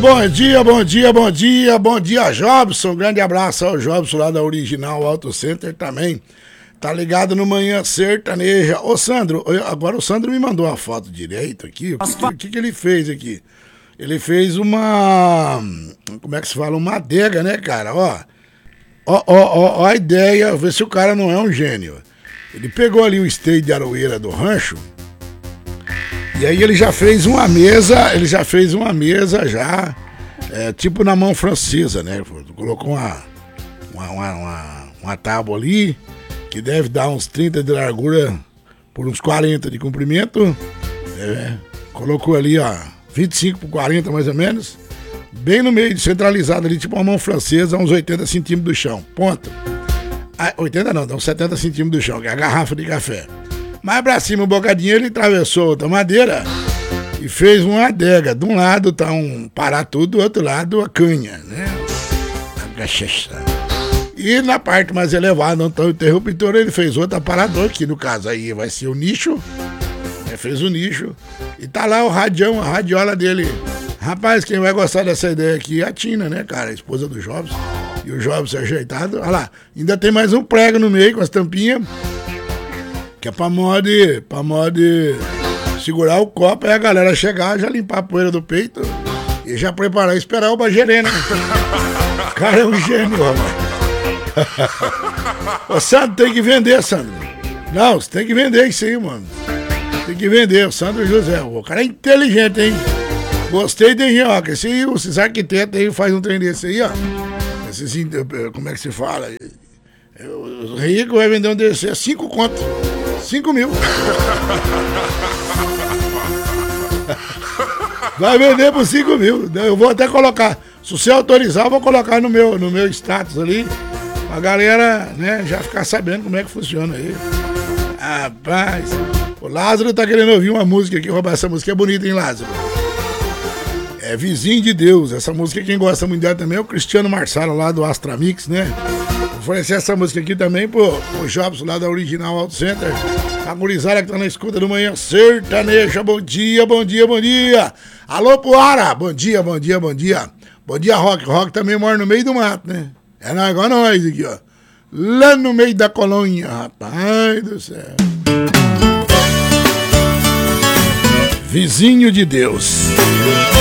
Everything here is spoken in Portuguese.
bom dia, bom dia, bom dia, bom dia, Jobson. Grande abraço ao Jobson lá da Original Auto Center também. Tá ligado no Manhã Sertaneja. Ô Sandro, agora o Sandro me mandou uma foto direito aqui. O que ele fez aqui? Ele fez uma... Como é que se fala? Uma adega, né, cara? Ó a ideia, ver se o cara não é um gênio. Ele pegou ali o esteio de aroeira do rancho. E aí ele já fez uma mesa, tipo na mão francesa, né? Colocou uma tábua ali, que deve dar uns 30 de largura por uns 40 de comprimento. Colocou ali, 25 por 40 mais ou menos, bem no meio, centralizado ali, tipo uma mão francesa, uns 80 centímetros do chão, ponto. 80 não, dá uns 70 centímetros do chão, que é a garrafa de café. Mais pra cima, um bocadinho, ele atravessou outra madeira e fez uma adega. De um lado tá um paratudo, do outro lado a canha, né? A gachecha. E na parte mais elevada, onde tá o interruptor, ele fez outro aparador, que no caso aí vai ser o nicho. Fez o nicho. E tá lá o radião, a radiola dele. Rapaz, quem vai gostar dessa ideia aqui é a Tina, né, cara? A esposa do Jobs. E o Jobs ajeitado. Olha lá, ainda tem mais um prego no meio com as tampinhas. Que é pra mod segurar o copo, aí a galera chegar, já limpar a poeira do peito e já preparar e esperar o bagerê, né? O cara é um gênio, rapaz. Ô, Sandro, tem que vender, Sandro. Não, você tem que vender isso aí, mano. Tem que vender, o Sandro José. O cara é inteligente, hein? Gostei dele, ó. Esse aí, esses arquitetos aí faz um trem desse aí, ó. Esses, como é que se fala? O rico vai vender um desse, 5 conto. 5 mil. Vai vender por 5 mil. Eu vou até colocar. Se você autorizar, eu vou colocar no meu status ali. A galera, né, já ficar sabendo como é que funciona aí. Rapaz. O Lázaro tá querendo ouvir uma música aqui. Roubar essa música é bonita, hein, Lázaro? É Vizinho de Deus. Essa música, quem gosta muito dela também é o Cristiano Marsala lá do Astramix, né? Vou oferecer essa música aqui também pro Jobson lá da Original Auto Center. A gurizada que tá na escuta do Manhã Sertaneja. Bom dia, bom dia, bom dia. Alô, Poara. Bom dia, bom dia, bom dia. Bom dia, Rock. Rock também mora no meio do mato, né? É nós, igual nós aqui, ó. Lá no meio da colônia, rapaz do céu. Vizinho de Deus.